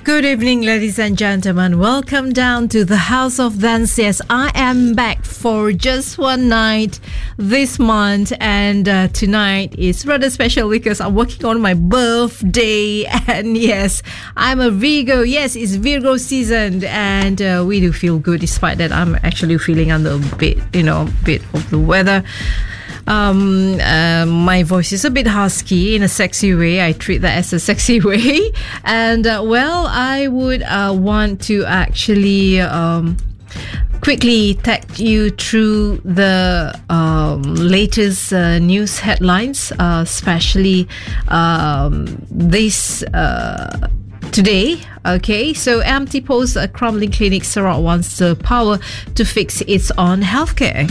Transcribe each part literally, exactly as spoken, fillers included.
Good evening, ladies and gentlemen. Welcome down to the House of Dance. Yes, I am back for just one night this month, and uh, tonight is rather special because I'm working on my birthday. And yes, I'm a Virgo. Yes, it's Virgo season, and uh, we do feel good despite that I'm actually feeling under a bit, you know, bit of the weather. Um, uh, my voice is a bit husky in a sexy way. I treat that as a sexy way. And, uh, well, I would uh, want to actually um, quickly take you through the um, latest uh, news headlines, uh, especially um, this uh, today. Okay, so empty post, a crumbling clinic. Sarawak wants the power to fix its own healthcare.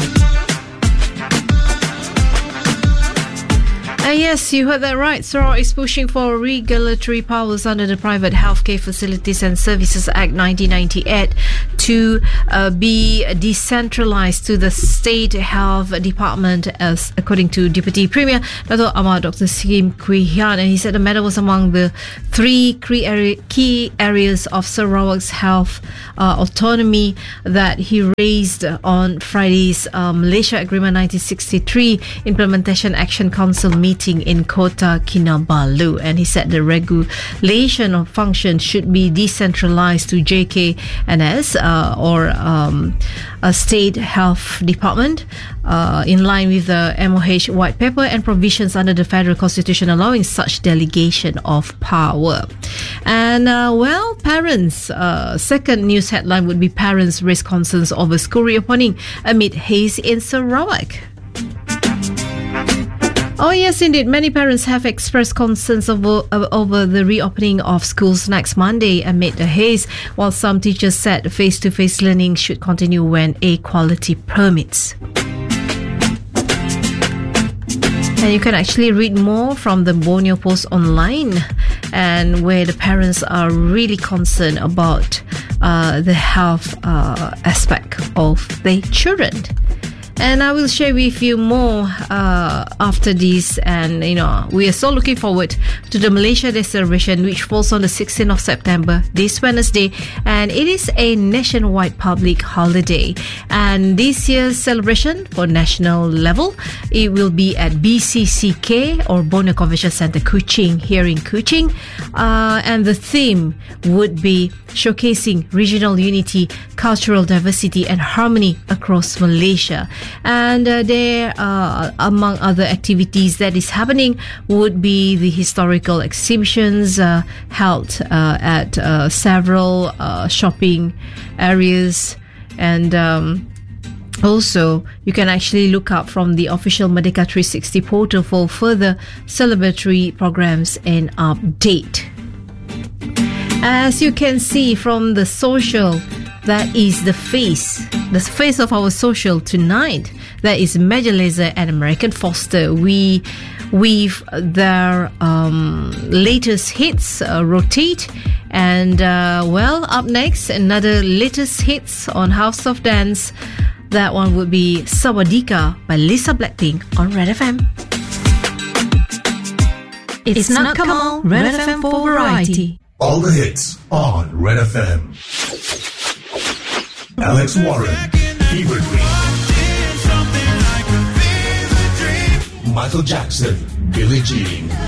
Uh, yes, you heard that right. Sarawak is pushing for regulatory powers under the Private Healthcare Facilities and Services Act nineteen ninety-eight to uh, be decentralised to the State Health Department, as according to Deputy Premier Dato' Amar Doctor Sim Kui Hian. And he said the matter was among the three key areas of Sarawak's health uh, autonomy that he raised on Friday's uh, Malaysia Agreement nineteen sixty-three Implementation Action Council meeting in Kota Kinabalu. And he said the regulation of function should be decentralized to J K N S uh, or um, a state health department uh, in line with the M O H white paper and provisions under the federal constitution allowing such delegation of power. And uh, well, parents, uh, second news headline would be parents raise concerns over school reopening amid haze in Sarawak. Oh yes, indeed. Many parents have expressed concerns over, over the reopening of schools next Monday amid the haze, while some teachers said face-to-face learning should continue when equality permits. And you can actually read more from the Borneo Post online, and where the parents are really concerned about uh, the health uh, aspect of their children. And I will share with you more uh, after this. And, you know, we are so looking forward to the Malaysia Day celebration, which falls on the sixteenth of September, this Wednesday. And it is a nationwide public holiday. And this year's celebration for national level, it will be at B C C K or Borneo Convention Centre, Kuching, here in Kuching. Uh, and the theme would be showcasing regional unity, cultural diversity and harmony across Malaysia. And uh, there, uh, among other activities that is happening, would be the historical exhibitions uh, held uh, at uh, several uh, shopping areas. And um, also, you can actually look up from the official Merdeka three sixty portal for further celebratory programs and update. As you can see from the social, that is the face, the face of our social tonight. That is Major Lazer and American Foster. We, with their um, latest hits, uh, Rotate. And, uh, well, up next, another latest hits on House of Dance. That one would be Sawadika by Lisa Blackpink on Red F M. It's, it's not come on, Red, Red F M for variety. All the hits on Red F M. Alex Warren, Fever Dream. Michael Jackson, Billie Jean.